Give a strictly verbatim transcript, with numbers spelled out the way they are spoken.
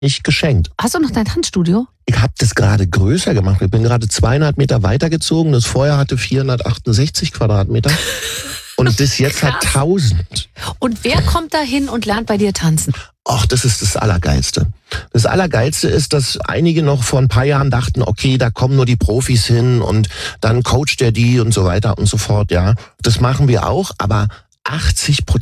nicht geschenkt. Hast du noch dein Tanzstudio? Ich habe das gerade größer gemacht. Ich bin gerade zweieinhalb Meter weitergezogen. Das vorher hatte vierhundertachtundsechzig Quadratmeter. Und das jetzt hat tausend. Und wer kommt da hin und lernt bei dir tanzen? Ach, das ist das Allergeilste. Das Allergeilste ist, dass einige noch vor ein paar Jahren dachten, okay, da kommen nur die Profis hin und dann coacht der die und so weiter und so fort. Ja, das machen wir auch, aber achtzig Prozent